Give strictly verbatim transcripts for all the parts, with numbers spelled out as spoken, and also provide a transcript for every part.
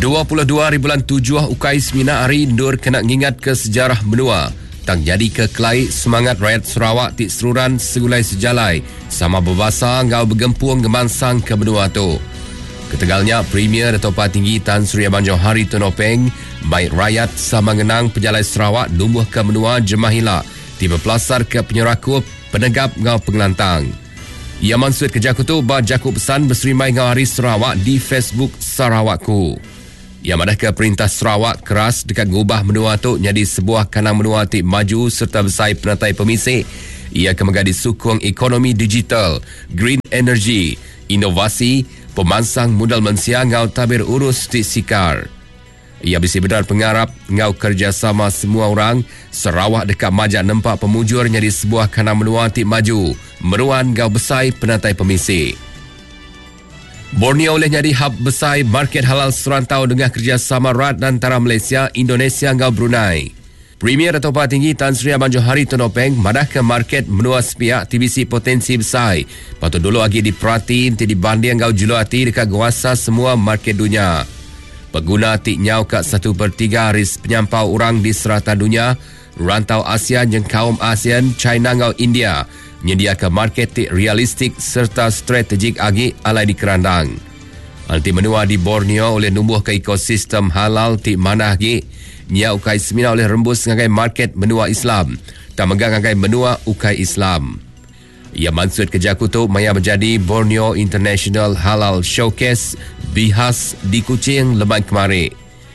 dua puluh dua hari bulan tujuh Ukais Mina hari Nur kena ngingat ke sejarah menua. Tang jadi ke kelai semangat rakyat Sarawak tik seruran segulai sejalai sama berbasa ngau bergempuang gemansang ke benua tu. Ketegalnya Premier Dato' Tinggi Tan Sri Abang Johari Tonopeng baik rakyat sama ngenang pejalai Sarawak numbuh ke benua Jemahila tiba pelasar ke penyerakup penegap ngau pengelantang. Ia maksud kerja kutu bah jakuk pesan berserimai ngau hari Sarawak di Facebook Sarawakku. Ia madah ke perintah Sarawak keras dekat ngubah menua tu jadi sebuah kanang menua tik maju serta bersai penatai pemisik. Ia akan menjadi sukung ekonomi digital, green energy, inovasi, pemansang modal mensia ngau tabir urus tik sikar. Ia bisi benar pengarap ngau kerjasama semua orang Sarawak dekat majak nempak pemujur jadi sebuah kanang menua tik maju, meruan ngau besai penatai pemisik. Borneo oleh jadi hub besar market halal serantau dengan kerjasama erat antara Malaysia, Indonesia dan Brunei. Premier Dato' Tinggi Tan Sri Abang Johari Tonopeng madah ke market menua sepiak T B C potensi besar. Patut dulu lagi diperhatiin ti dibanding ngau julati dekat kuasa semua market dunia. Pengguna tik nyau kat satu per tiga haris penyampau orang di serata dunia, rantau ASEAN dan kaum ASEAN, China dan India, menyediakan market tik realistik serta strategik agi alai di kerandang. Alti menua di Borneo oleh numbuh ke ekosistem halal tik manah gi, nya ukai semina oleh rembus ngagai market menua Islam, tak megang ngagai menua ukai Islam. Ia maksud kerja kutu maya menjadi Borneo International Halal Showcase bihas di Kuching leban kemari.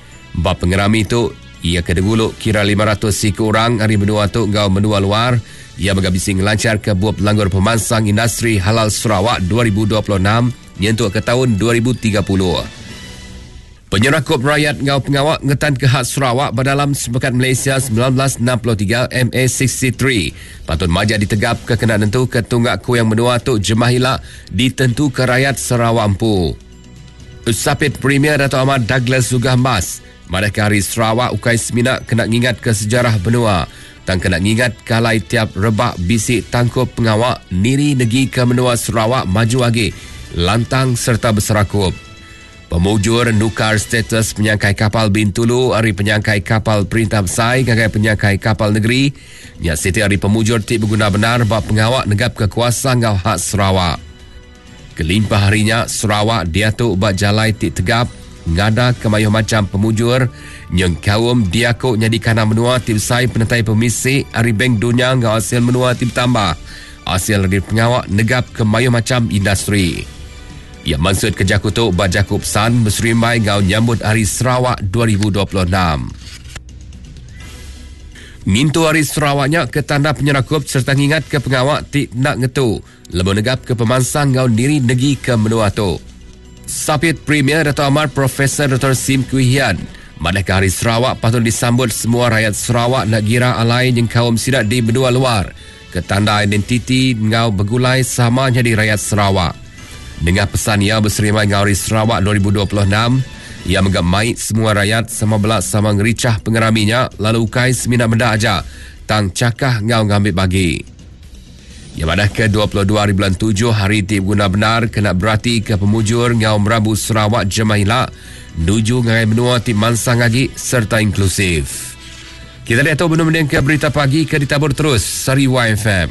Bab pengerami itu, ia kedeguluk kira lima ratus siku orang hari menua tu ngau menua luar. Ia megabisi ngelancar ke buah pelanggar pemansang industri halal Sarawak dua ribu dua puluh enam nyentuh ke tahun dua ribu tiga puluh. Penyerakup rakyat ngau pengawak ngetan ke hak Sarawak berdalam Sepekat Malaysia sembilan belas enam puluh tiga M A enam puluh tiga. Patut majak ditegap ke kena tentu ke tunggak ku yang menua tu Jemahila ditentu ke rakyat Sarawak empu. Usapit Premier Dato' Ahmad Douglas Sugah Mas madah ke hari Sarawak ukai semina kena ngingat ke sejarah benua. Tang kena ngingat kalai tiap rebak bisik tangkup pengawak niri negi ke menua Sarawak maju lagi lantang serta berserakup. Pemujur nukar status penyangkai kapal Bintulu hari penyangkai kapal perintah besar ngagai penyangkai kapal negeri. Nyak siti hari pemujur tik berguna benar bab pengawak negap kekuasaan ngau hak Sarawak. Kelimpah harinya Sarawak dia tu bak jalai tik tegap ngada kemayuh macam pemujur yang kaum dia kok jadi kana menua tim sai penatai pemisik hari bank dunia ngau hasil menua tim tambah hasil dari pengawak negap kemayuh macam industri. Ia maksud kerja kutu bajakup san berserimai ngau nyambut hari Sarawak dua ribu dua puluh enam. Ngintu hari Sarawaknya ke tanda penyerakup serta ngingat ke pengawak tik nak ngetu lebo negap ke pemansang ngau diri negi ke menua tu. Sapit Premier Dato' Amar Profesor Doktor Sim Kuihian madah ke hari Sarawak patut disambut semua rakyat Sarawak nak gira alai yang kaum sidak di benua luar ke tanda identiti ngau bergulai sama jadi rakyat Sarawak. Dengan pesan ia berserimai ngau hari Sarawak dua ribu dua puluh enam, ia menggamai semua rakyat sama belak sama ngericah pengeraminya lalu ukai semina benda aja tang cakah ngau ngambil bagi. Ia madah ke dua puluh dua hari bulan tujuh hari tip guna benar kena berarti ke pemujur ngau merabu Sarawak Jemahila nuju ngai menua tip mansang lagi serta inklusif. Kita lihat tahu benar-benar ke berita pagi ke ditabur terus Sari Y F M.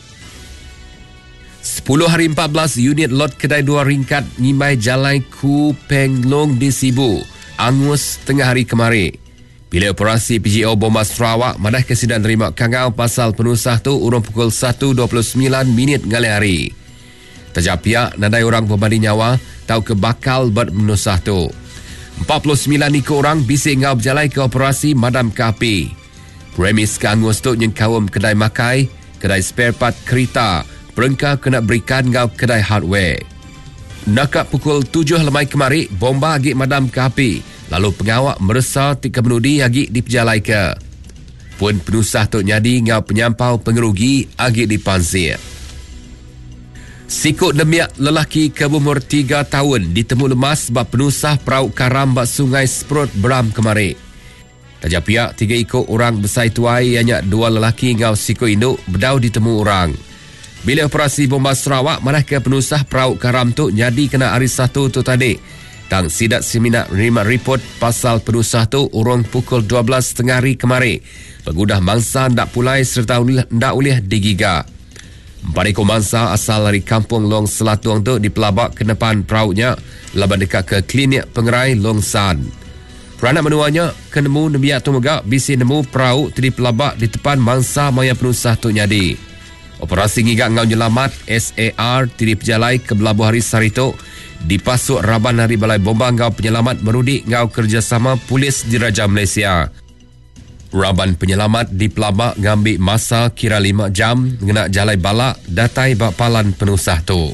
sepuluh hari empat belas unit lot kedai dua ringkat ngimai jalai ku Penglong di Sibu angus tengah hari kemari. Bila operasi P G O Bomba Sarawak madah kesidang terima kangau pasal penusah tu urung pukul satu dua puluh sembilan minit ngalai hari. Tajak pihak nadai orang berbanding nyawa tahu ke bakal buat penusah tu. empat puluh sembilan ikut orang bisik ngau berjalai ke operasi madam ke api. Premis ke angus tu yang kaum kedai makai, kedai spare part kereta, perengkau kena berikan ngau kedai hardware. Nakak pukul tujuh lemai kemari, bomba agi madam ke api. Lalu pengawak meresa tika menudi agi diperjalai ke. Pun penusah tu nyadi ngau penyampau pengerugi agi dipansir. Sikut demiak lelaki ke umur tiga tahun ditemu lemas bab penusah perahu karam bak sungai Sprot Beram kemari. Tajak pihak tiga ikut orang besar tuai hanya dua lelaki ngau sikut induk berdau ditemu orang. Bila operasi bomba Sarawak malah ke penusah perahu karam tu nyadi kena hari satu tu tadi. Tang sidat seminar menerima report pasal penusah tu urung pukul dua belas tengah hari kemarin. Pegudah mangsa ndak pulai serta ndak ulih digiga. Empat ekor mangsa asal dari kampung Long Selatuang tu dipelabak ke depan perahunya laban dekat ke klinik pengerai Long San. Peranak menuanya kenemu nebiak tu megak bisi nemu perahu tadi pelabak di depan mangsa maya penusah tu nyadi. Operasi ngigak ngau nyelamat S A R tadi pejalai ke Belabuh Hari Sarito dipasuk Raban Hari Balai Bomba ngau penyelamat merudi ngau kerjasama Polis Diraja Malaysia. Raban penyelamat di pelabak ngambil masa kira lima jam ngena jalai balak datai bakpalan penusah tu.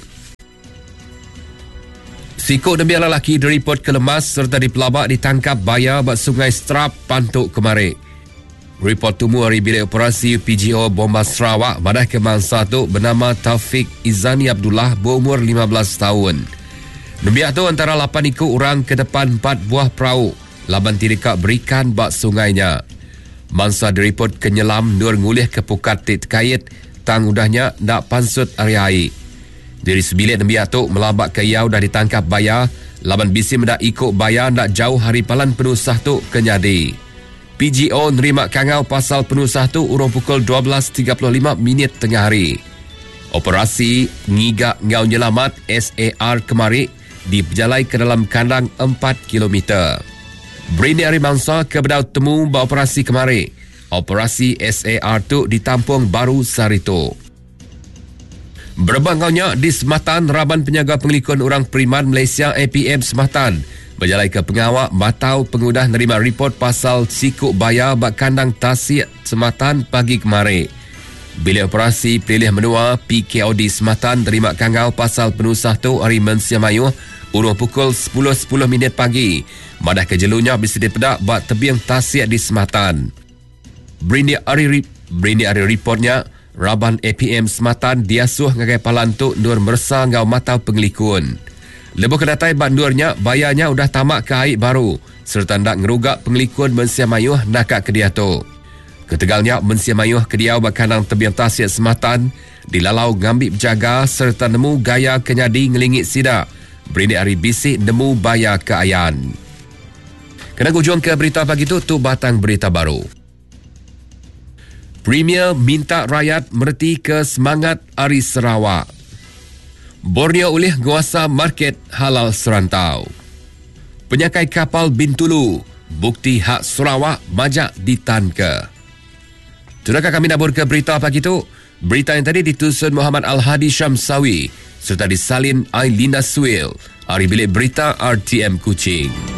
Sikok nebiak lelaki direport kelemas serta di pelabak ditangkap baya bak Sungai Strap Pantuk kemarin. Report tumu hari bilik operasi P G O Bomba Sarawak madah ke mangsa tu bernama Taufik Izani Abdullah berumur lima belas tahun. Nebiak tu antara lapan ikut orang ke depan empat buah perahu laban tirikak berikan bak sungainya. Mangsa direport kenyelam nur ngulih ke pukat tit kait tang udahnya nak pansut area air. Dari sebilik nebiak tu melabak ke iau dah ditangkap baya laban bisi mendak ikut baya nak jauh hari palan penusah tu kenyadi. P G O nerima kangau pasal penusah tu urung pukul dua belas tiga puluh lima minit tengah hari. Operasi ngigak ngau nyelamat S A R kemari diperjalai ke dalam kandang empat kilometer. Brini hari mangsa ke bedau temu beroperasi kemari. Operasi S A R tu ditampung baru Sarito. Berbangkaunya di Sematan, Raban Penjaga Pengelikun Orang Periman Malaysia A P M Sematan berjalai ke pengawak batau pengudah nerima report pasal sikuk baya bak kandang Tasik Sematan pagi kemarin. Bilik operasi Pelilih Menua P K O D Sematan terima kangau pasal penusah tu hari Mensia Mayuh urung pukul sepuluh sepuluh minit pagi. Madah kejelunya bisa dipedak bak tebing Tasik di Sematan. Brini hari Brini hari reportnya Raban A P M Sematan diasuh ngagai palantuk nur mersa ngau matau pengelikun. Lebuh kedatai bandurnya bayanya udah tamak ke air baru serta ndak ngerugak pengelikun Mensia Mayuh nakak ke dia tu. Ketegalnya Mensia Mayuh ke dia bakandang tebing Tasik Sematan dilalau ngambil berjaga serta nemu gaya kenyadi ngelingit sidak. Berindik hari bisik nemu baya ke ayan. Kena hujung ke berita pagi tu tu batang berita baru. Premier minta rakyat mereti ke semangat Hari Sarawak. Borneo ulih nguasa market halal serantau. Penyakai kapal Bintulu, bukti hak Sarawak majak ditanka. Sudahkah kami nabur ke berita pagi tu? Berita yang tadi ditusun Muhammad Al-Hadi Syamsawi serta disalin Ailina Suil. Hari bilik berita R T M Kuching.